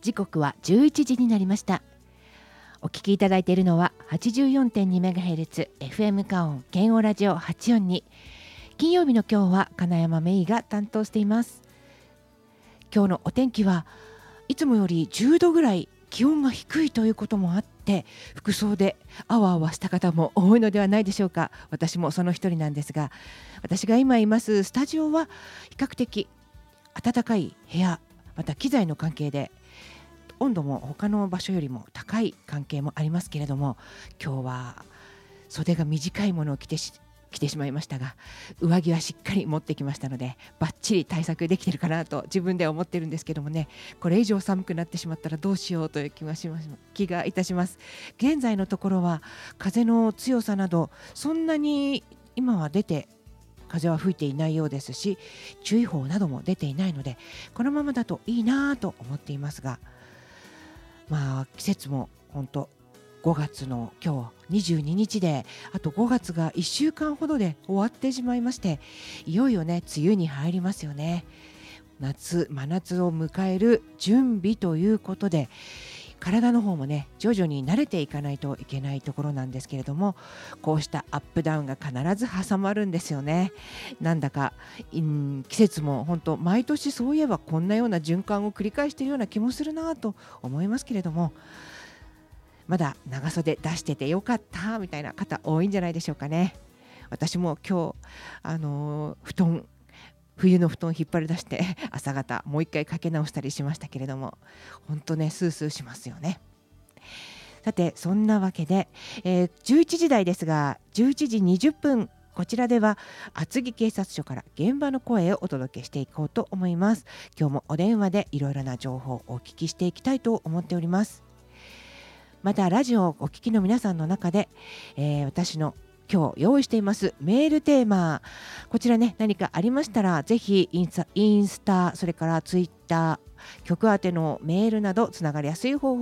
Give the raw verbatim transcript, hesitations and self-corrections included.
時刻はじゅういちじになりました。お聞きいただいているのは はちじゅうよんてんにメガヘルツ エフエム カオン剣王ラジオはちよんに。金曜日の今日は金山芽衣が担当しています。今日のお天気はいつもよりじゅうどぐらい気温が低いということもあって、服装であわあわした方も多いのではないでしょうか。私もその一人なんですが、私が今いますスタジオは比較的暖かい部屋、また機材の関係で温度も他の場所よりも高い関係もありますけれども、今日は袖が短いものを着てし着てしまいましたが、上着はしっかり持ってきましたのでバッチリ対策できてるかなと自分では思ってるんですけどもね、これ以上寒くなってしまったらどうしようという気がします気がいたします。現在のところは風の強さなどそんなに今は出て風は吹いていないようですし、注意報なども出ていないのでこのままだといいなと思っていますが、まあ季節も本当ごがつの今日にじゅうににちで、あとごがつがいっしゅうかんほどで終わってしまいまして、いよいよね梅雨に入りますよね。夏真夏を迎える準備ということで、体の方もね徐々に慣れていかないといけないところなんですけれども、こうしたアップダウンが必ず挟まるんですよね。なんだか、うん、季節も本当毎年そういえばこんなような循環を繰り返しているような気もするなと思いますけれども、まだ長袖出しててよかったみたいな方多いんじゃないでしょうかね。私も今日あのー布団冬の布団引っ張り出して朝方もう一回かけ直したりしましたけれども、本当ねスースーしますよね。さてそんなわけで、えー、じゅういちじ台ですがじゅういちじにじゅっぷん、こちらでは厚木警察署から現場の声をお届けしていこうと思います。今日もお電話でいろいろな情報をお聞きしていきたいと思っております。またラジオをお聞きの皆さんの中で、えー、私の今日用意していますメールテーマ、こちらね何かありましたらぜひインスタ、インスタそれからツイッター、局宛てのメールなどつながりやすい方法